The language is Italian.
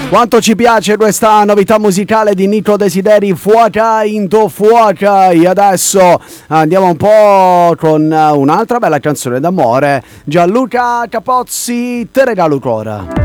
Quanto ci piace questa novità musicale di Nitro Desideri, Fuoca into Fuoca. E adesso andiamo un po' con un'altra bella canzone d'amore. Gianluca Capozzi, Te regalo cuore.